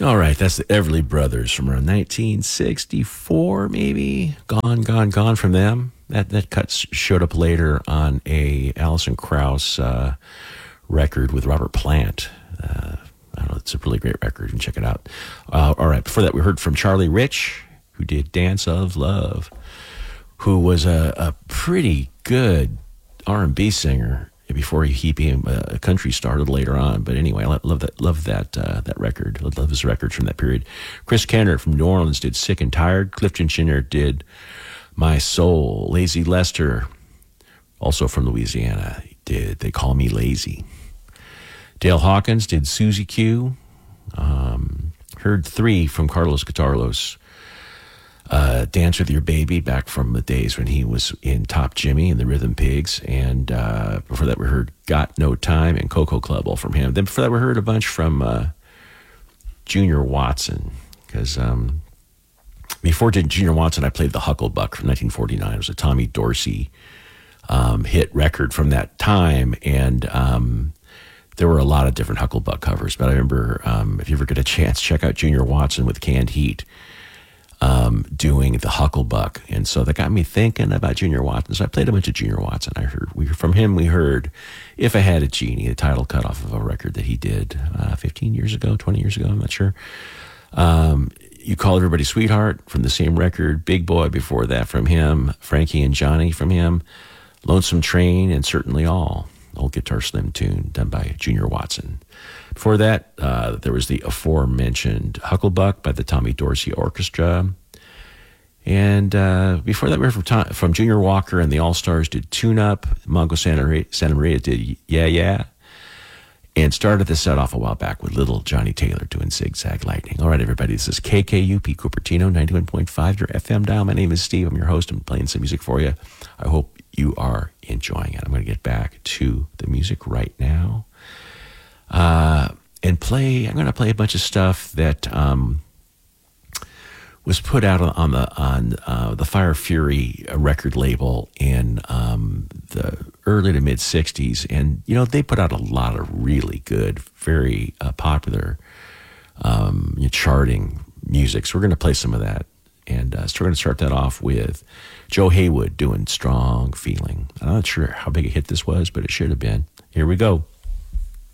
All right, that's the Everly Brothers from around 1964, maybe. Gone from them. That cut showed up later on a Alison Krauss record with Robert Plant. I don't know, it's a really great record. You can check it out. All right, before that we heard from Charlie Rich, who did Dance of Love, who was a pretty good R&B singer before he became a country star later on. But anyway, I love that record. I love his records from that period. Chris Kenner from New Orleans did Sick and Tired. Clifton Chinner did My Soul. Lazy Lester, also from Louisiana, did They Call Me Lazy. Dale Hawkins did Susie Q. Heard 3 from Carlos Guitarlos. Dance With Your Baby, back from the days when he was in Top Jimmy and the Rhythm Pigs. And before that we heard Got No Time and Coco Club, all from him. Then before that we heard a bunch from Junior Watson, because before Junior Watson I played the Hucklebuck from 1949. It was a Tommy Dorsey hit record from that time, and there were a lot of different Hucklebuck covers. But I remember, if you ever get a chance, check out Junior Watson with Canned Heat doing the Hucklebuck. And so that got me thinking about Junior Watson. So I played a bunch of Junior Watson. From him we heard If I Had a Genie, the title cut off of a record that he did 15 years ago, 20 years ago, I'm not sure. You Call Everybody Sweetheart from the same record. Big Boy before that from him. Frankie and Johnny from him. Lonesome Train and Certainly All, old Guitar Slim tune done by Junior Watson. Before that, there was the aforementioned Hucklebuck by the Tommy Dorsey Orchestra. And before that, we heard from Junior Walker and the All-Stars did Tune Up. Mongo Santa Maria did Yeah Yeah. And started the set off a while back with little Johnny Taylor doing Zigzag Lightning. All right, everybody, this is KKUP Cupertino, 91.5, your FM dial. My name is Steve. I'm your host. I'm playing some music for you. I hope you are enjoying it. I'm going to get back to the music right now. I'm going to play a bunch of stuff that was put out on the Fire Fury record label in the early to mid 60s, and they put out a lot of really good, very popular charting music. So we're going to play some of that, and so we're going to start that off with Joe Haywood doing Strong Feeling. I'm not sure how big a hit this was, but it should have been. Here we go.